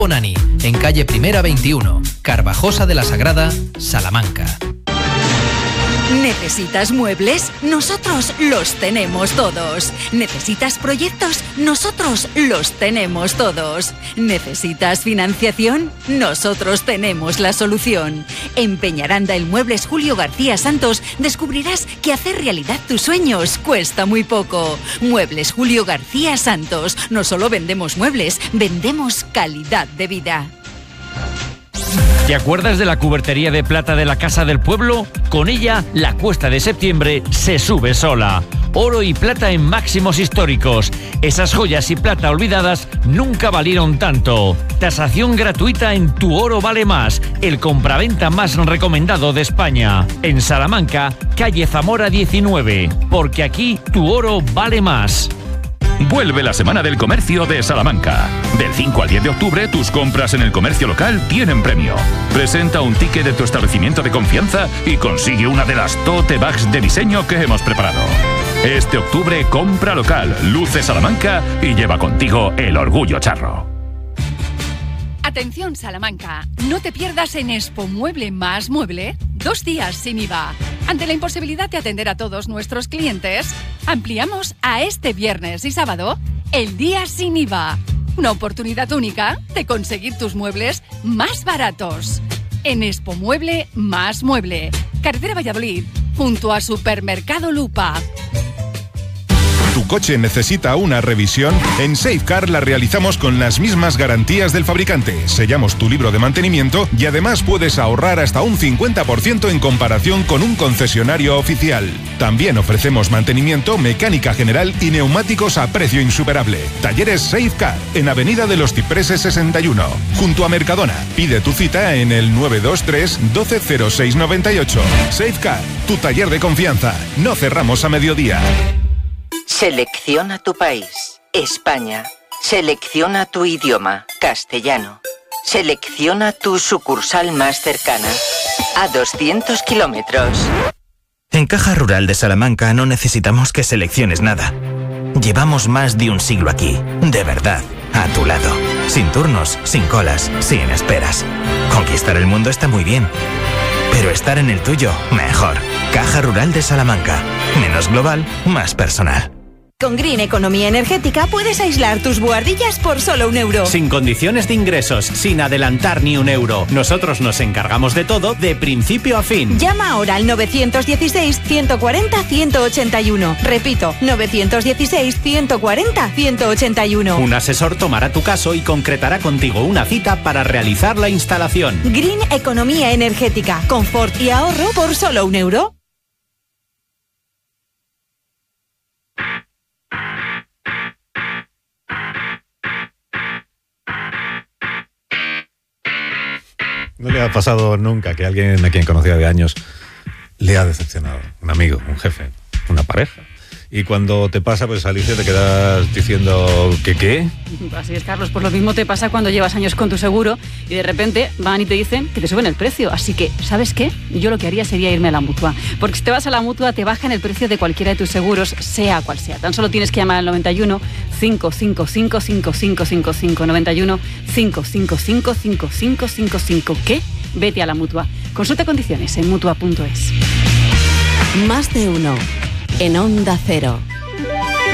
Onani, en calle Primera 21, Carvajosa de la Sagrada, Salamanca. ¿Necesitas muebles? Nosotros los tenemos todos. ¿Necesitas proyectos? Nosotros los tenemos todos. ¿Necesitas financiación? Nosotros tenemos la solución. En Peñaranda El Muebles Julio García Santos descubrirás que hacer realidad tus sueños cuesta muy poco. Muebles Julio García Santos. No solo vendemos muebles, vendemos calidad de vida. ¿Te acuerdas de la cubertería de plata de la Casa del Pueblo? Con ella, la cuesta de septiembre se sube sola. Oro y plata en máximos históricos. Esas joyas y plata olvidadas nunca valieron tanto. Tasación gratuita en Tu Oro Vale Más, el compraventa más recomendado de España. En Salamanca, calle Zamora 19, porque aquí tu oro vale más. Vuelve la Semana del Comercio de Salamanca. Del 5 al 10 de octubre, tus compras en el comercio local tienen premio. Presenta un ticket de tu establecimiento de confianza y consigue una de las tote bags de diseño que hemos preparado. Este octubre, compra local, luce Salamanca y lleva contigo el orgullo charro. Atención Salamanca, no te pierdas en Expo Mueble más Mueble 2 días sin IVA. Ante la imposibilidad de atender a todos nuestros clientes, ampliamos a este viernes y sábado el día sin IVA. Una oportunidad única de conseguir tus muebles más baratos. En Expo Mueble más Mueble, carretera Valladolid, junto a Supermercado Lupa. ¿Tu coche necesita una revisión? En Safecar la realizamos con las mismas garantías del fabricante. Sellamos tu libro de mantenimiento y además puedes ahorrar hasta un 50% en comparación con un concesionario oficial. También ofrecemos mantenimiento, mecánica general y neumáticos a precio insuperable. Talleres Safecar, en Avenida de los Cipreses 61, junto a Mercadona. Pide tu cita en el 923 120698. Safecar, tu taller de confianza. No cerramos a mediodía. Selecciona tu país, España. Selecciona tu idioma, castellano. Selecciona tu sucursal más cercana, a 200 kilómetros. En Caja Rural de Salamanca no necesitamos que selecciones nada. Llevamos más de un siglo aquí, de verdad, a tu lado. Sin turnos, sin colas, sin esperas. Conquistar el mundo está muy bien, pero estar en el tuyo, mejor. Caja Rural de Salamanca. Menos global, más personal. Con Green Economía Energética puedes aislar tus buhardillas por solo €1. Sin condiciones de ingresos, sin adelantar ni €1. Nosotros nos encargamos de todo de principio a fin. Llama ahora al 916-140-181. Repito, 916-140-181. Un asesor tomará tu caso y concretará contigo una cita para realizar la instalación. Green Economía Energética. Confort y ahorro por solo €1. ¿No le ha pasado nunca que alguien a quien conocía de años le ha decepcionado? Un amigo, un jefe, una pareja. Y cuando te pasa, pues salirte te quedas diciendo ¿que qué? Así es, Carlos, pues lo mismo te pasa cuando llevas años con tu seguro y de repente van y te dicen que te suben el precio. Así que, ¿sabes qué? Yo lo que haría sería irme a la Mutua. Porque si te vas a la Mutua te bajan el precio de cualquiera de tus seguros, sea cual sea. Tan solo tienes que llamar al 91 555 5555 91 555 5555. ¿Qué? Vete a la Mutua. Consulta condiciones en Mutua.es. Más de uno. En Onda Cero.